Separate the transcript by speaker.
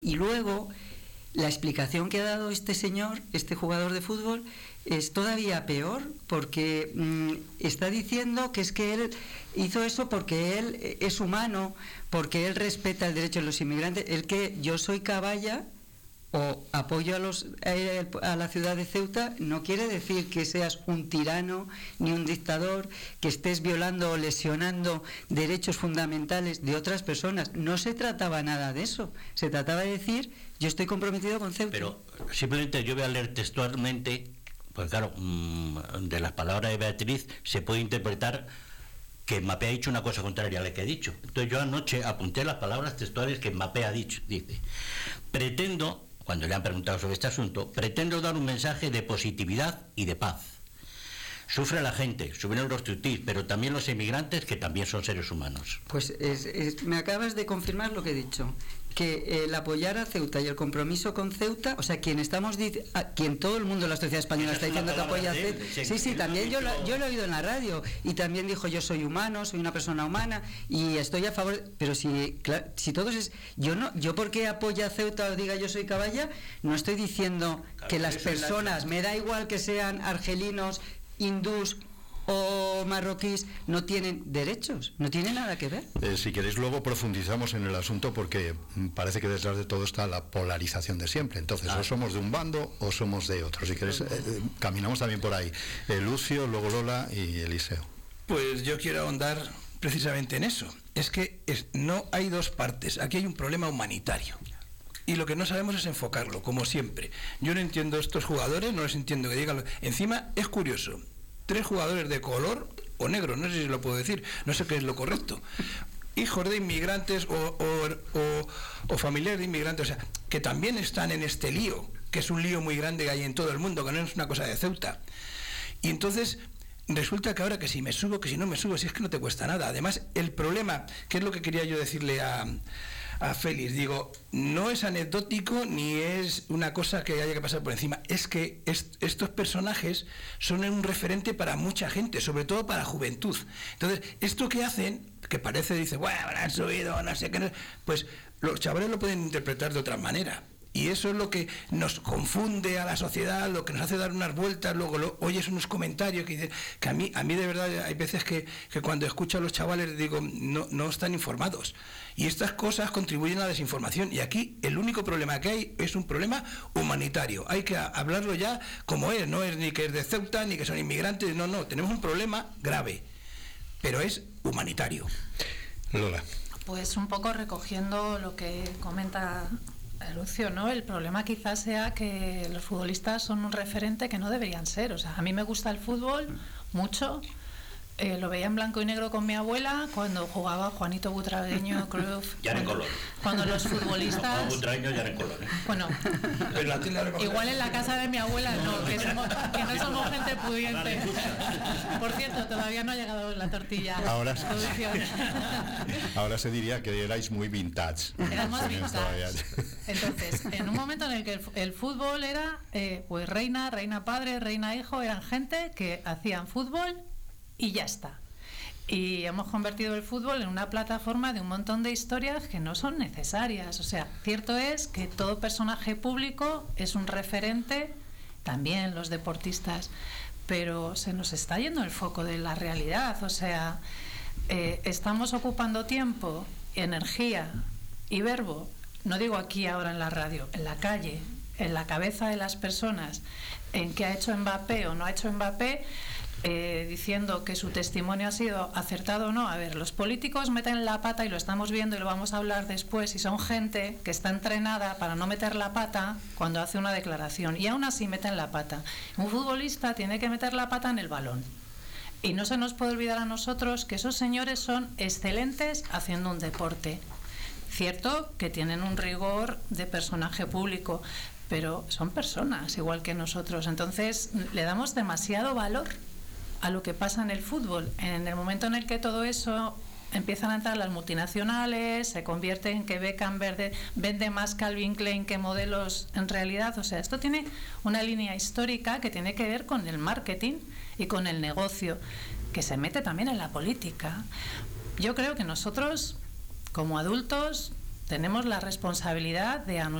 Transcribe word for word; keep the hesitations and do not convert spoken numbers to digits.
Speaker 1: Y luego, la explicación que ha dado este señor, este jugador de fútbol, es todavía peor, porque mmm, está diciendo que es que él hizo eso porque él es humano, porque él respeta el derecho de los inmigrantes. El que yo soy caballa o apoyo a, los, a la ciudad de Ceuta no quiere decir que seas un tirano ni un dictador, que estés violando o lesionando derechos fundamentales de otras personas. No se trataba nada de eso, se trataba de decir yo estoy comprometido con Ceuta.
Speaker 2: Pero simplemente yo voy a leer textualmente, pues claro, de las palabras de Beatriz se puede interpretar que Mbappé ha dicho una cosa contraria a la que ha dicho. Entonces yo anoche apunté las palabras textuales que Mbappé ha dicho. Dice: pretendo, cuando le han preguntado sobre este asunto, pretendo dar un mensaje de positividad y de paz. Sufre la gente, sufren los tutís, pero también los emigrantes, que también son seres humanos.
Speaker 1: Pues es, es, me acabas de confirmar lo que he dicho, que el apoyar a Ceuta y el compromiso con Ceuta, o sea, quien estamos a, quien todo el mundo, la sociedad española está diciendo que apoya a Ceuta. Sí, sí, también yo lo, yo lo he oído en la radio, y también dijo yo soy humano, soy una persona humana y estoy a favor, pero si claro, si todos es, yo no, yo porque apoya a Ceuta o diga yo soy caballa, no estoy diciendo claro, que las personas, me da igual que sean argelinos, hindús o marroquíes, no tienen derechos, no tiene nada que ver.
Speaker 3: Eh, si queréis luego profundizamos en el asunto, porque parece que detrás de todo está la polarización de siempre. Entonces, ah. o somos de un bando o somos de otro. Si queréis, eh, caminamos también por ahí. Eh, Lucio, luego Lola y Eliseo.
Speaker 4: Pues yo quiero ahondar precisamente en eso. Es que es, no hay dos partes. Aquí hay un problema humanitario. Y lo que no sabemos es enfocarlo, como siempre. Yo no entiendo a estos jugadores, no les entiendo que digan... Encima, es curioso, tres jugadores de color o negro, no sé si lo puedo decir, no sé qué es lo correcto, hijos de inmigrantes o, o, o, o familiares de inmigrantes, o sea, que también están en este lío, que es un lío muy grande que hay en todo el mundo, que no es una cosa de Ceuta. Y entonces... resulta que ahora que si me subo, que si no me subo, si es que no te cuesta nada. Además, el problema, que es lo que quería yo decirle a, a Félix, digo, no es anecdótico ni es una cosa que haya que pasar por encima, es que est estos personajes son un referente para mucha gente, sobre todo para la juventud. Entonces, esto que hacen, que parece, dice, bueno, han subido, no sé qué, pues los chavales lo pueden interpretar de otra manera. Y eso es lo que nos confunde a la sociedad, lo que nos hace dar unas vueltas, luego lo, oyes unos comentarios que dicen, que a mí, a mí de verdad hay veces que, que cuando escucho a los chavales digo, no, no están informados. Y estas cosas contribuyen a la desinformación. Y aquí el único problema que hay es un problema humanitario. Hay que hablarlo ya como es, no es ni que es de Ceuta, ni que son inmigrantes, no, no, tenemos un problema grave, pero es humanitario.
Speaker 3: Lola.
Speaker 5: Pues un poco recogiendo lo que comenta Lucio, ¿no? El problema quizás sea que los futbolistas son un referente que no deberían ser. O sea, a mí me gusta el fútbol mucho. Eh, lo veía en blanco y negro con mi abuela cuando jugaba Juanito Butragueño, Cruyff.
Speaker 2: Ya en color.
Speaker 5: Cuando los futbolistas.
Speaker 2: No, Butragueño ya en color. ¿eh?
Speaker 5: Bueno, igual en la casa de mi abuela no, que, somos, que no somos gente pudiente. Por cierto, todavía no ha llegado la tortilla.
Speaker 3: Ahora, ahora se diría que erais muy vintage.
Speaker 5: Éramos vintage. Entonces, en un momento en el que el, el fútbol era, eh, pues reina, reina padre, reina hijo, eran gente que hacían fútbol y ya está. Y hemos convertido el fútbol en una plataforma de un montón de historias que no son necesarias. O sea, cierto es que todo personaje público es un referente, también los deportistas, pero se nos está yendo el foco de la realidad. O sea, eh, estamos ocupando tiempo, energía y verbo, no digo aquí ahora en la radio, en la calle, en la cabeza de las personas, en qué ha hecho Mbappé o no ha hecho Mbappé, eh, diciendo que su testimonio ha sido acertado o no. A ver, los políticos meten la pata y lo estamos viendo y lo vamos a hablar después, y son gente que está entrenada para no meter la pata cuando hace una declaración, y aún así meten la pata. Un futbolista tiene que meter la pata en el balón. Y no se nos puede olvidar a nosotros que esos señores son excelentes haciendo un deporte. Cierto que tienen un rigor de personaje público, pero son personas igual que nosotros. Entonces le damos demasiado valor a lo que pasa en el fútbol. En el momento en el que todo eso empiezan a entrar las multinacionales, se convierte en que Beckham verde, vende más Calvin Klein que modelos en realidad. O sea, esto tiene una línea histórica que tiene que ver con el marketing y con el negocio, que se mete también en la política. Yo creo que nosotros, como adultos, tenemos la responsabilidad de a